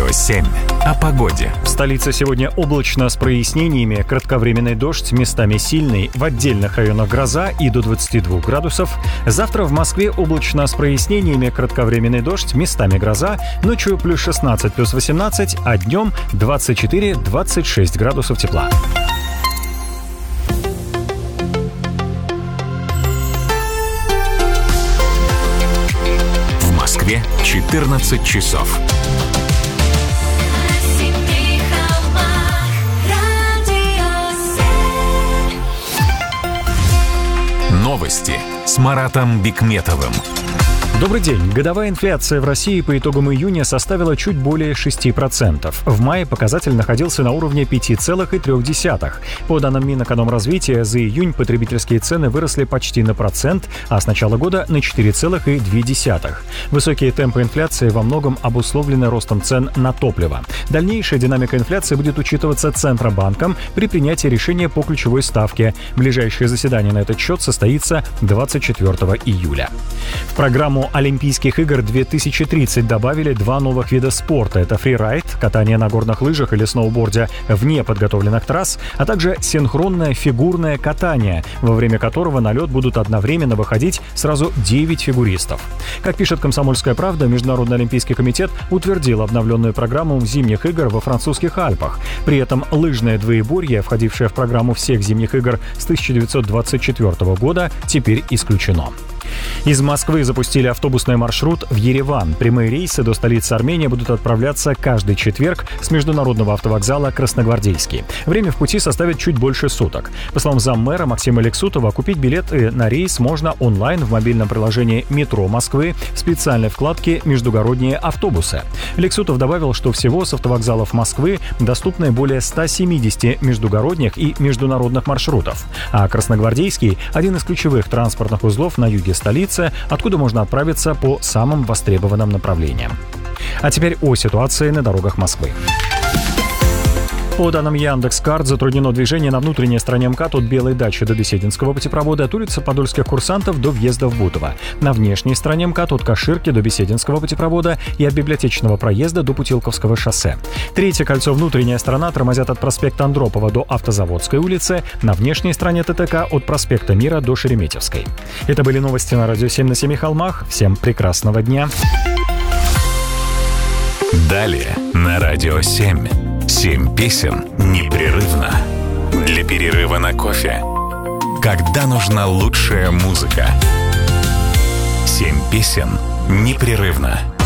Радио 7 о погоде. В столице сегодня облачно с прояснениями, кратковременный дождь, местами сильный, в отдельных районах гроза и до 22 градусов. Завтра в Москве облачно с прояснениями, кратковременный дождь, местами гроза, ночью плюс 16, плюс 18, а днем 24-26 градусов тепла. В Москве 14 часов. Новости с Маратом Бикметовым. Добрый день. Годовая инфляция в России по итогам июня составила чуть более 6%. В мае показатель находился на уровне 5,3%. По данным Минэкономразвития, за июнь потребительские цены выросли почти на 1%, а с начала года на 4,2%. Высокие темпы инфляции во многом обусловлены ростом цен на топливо. Дальнейшая динамика инфляции будет учитываться Центробанком при принятии решения по ключевой ставке. Ближайшее заседание на этот счет состоится 24 июля. В программу Олимпийских игр 2030 добавили два новых вида спорта. Это фрирайд, катание на горных лыжах или сноуборде вне подготовленных трасс, а также синхронное фигурное катание, во время которого на лед будут одновременно выходить сразу 9 фигуристов. Как пишет «Комсомольская правда», Международный олимпийский комитет утвердил обновленную программу зимних игр во французских Альпах. При этом лыжное двоеборье, входившее в программу всех зимних игр с 1924 года, теперь исключено. Из Москвы запустили автобусный маршрут в Ереван. Прямые рейсы до столицы Армении будут отправляться каждый четверг с международного автовокзала Красногвардейский. Время в пути составит чуть больше суток. По словам заммэра Максима Лексутова, купить билеты на рейс можно онлайн в мобильном приложении «Метро Москвы» в специальной вкладке «Междугородние автобусы». Лексутов добавил, что всего с автовокзалов Москвы доступны более 170 междугородних и международных маршрутов. А Красногвардейский – один из ключевых транспортных узлов на юге столицы, откуда можно отправиться по самым востребованным направлениям. А теперь о ситуации на дорогах Москвы. По данным Яндекс.Карт, затруднено движение на внутренней стороне МКАД от Белой дачи до Бесединского путепровода, от улицы Подольских курсантов до въезда в Бутово. На внешней стороне МКАД от Каширки до Бесединского путепровода и от Библиотечного проезда до Путилковского шоссе. Третье кольцо внутренняя сторона тормозят от проспекта Андропова до Автозаводской улицы, на внешней стороне ТТК от проспекта Мира до Шереметьевской. Это были новости на Радио 7 на Семи холмах. Всем прекрасного дня. Далее на Радио 7. 7 песен непрерывно. Для перерыва на кофе. Когда нужна лучшая музыка. 7 песен непрерывно.